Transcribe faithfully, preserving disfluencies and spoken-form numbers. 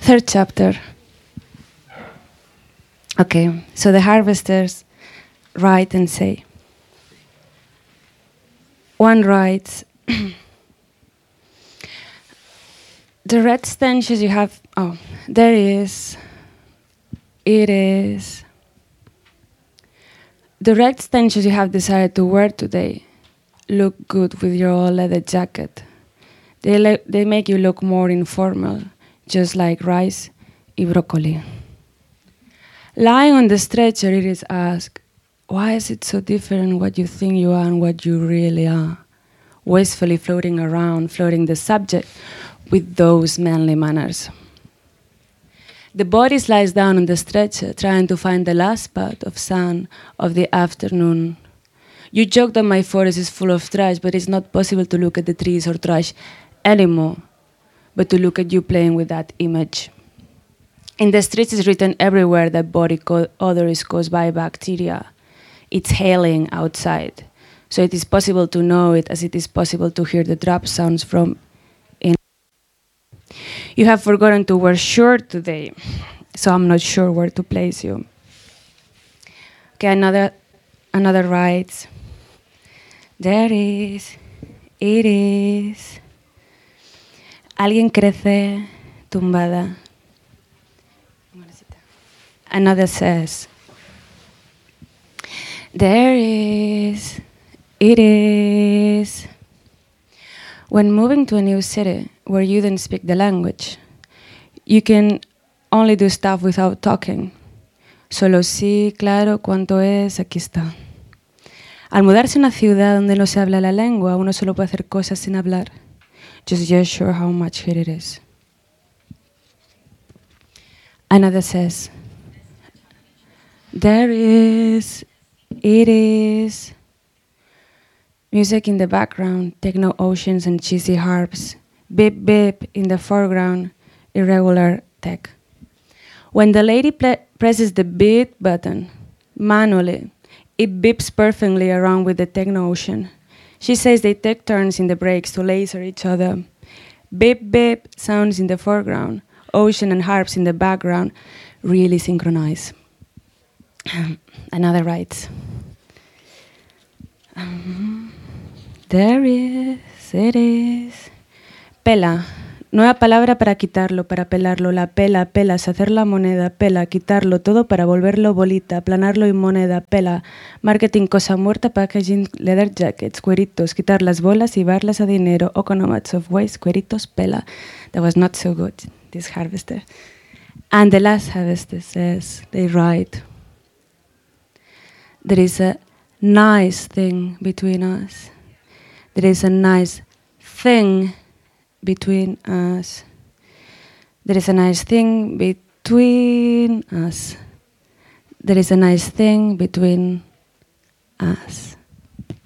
Third chapter. Okay, so the harvesters write and say. One writes, the red stenches you have, oh, there is, it is. The red stenches you have decided to wear today look good with your all leather jacket. They, le- they make you look more informal, just like rice y broccoli. Lying on the stretcher, it is asked, why is it so different what you think you are and what you really are? Wastefully floating around, floating the subject with those manly manners. The body lies down on the stretcher, trying to find the last spot of sun of the afternoon. You joke that my forest is full of trash, but it's not possible to look at the trees or trash anymore, but to look at you playing with that image. In the streets is written everywhere that body odor is caused by bacteria. It's hailing outside. So it is possible to know it as it is possible to hear the drop sounds from in. You have forgotten to wear shirt today, so I'm not sure where to place you. Okay, another, another writes, there is, it is. Alguien crece tumbada. Another says, there is, it is. When moving to a new city where you don't speak the language, you can only do stuff without talking. Solo sí, claro, cuánto es, aquí está. Al mudarse a una ciudad donde no se habla la lengua, uno solo puede hacer cosas sin hablar. Just gesture how much here it is. Another says, there is, it is. Music in the background, techno oceans and cheesy harps. Beep beep in the foreground, irregular tech. When the lady ple- presses the beep button manually, it beeps perfectly around with the techno ocean. She says they take turns in the breaks to laser each other. Beep beep sounds in the foreground, ocean and harps in the background, really synchronize. Another writes, um, there is, it is. Pela, nueva palabra para quitarlo, para pelarlo, la pela, pelas, hacer la moneda, pela, quitarlo todo para volverlo bolita, aplanarlo en moneda, pela, marketing, cosa muerta, packaging, leather jackets, cueritos, quitar las bolas y barlas a dinero, economics of waste, cueritos, pela. That was not so good, this harvester. And the last harvester says, they write, there is a nice thing between us. There is a nice thing between us. There is a nice thing between us. There is a nice thing between us.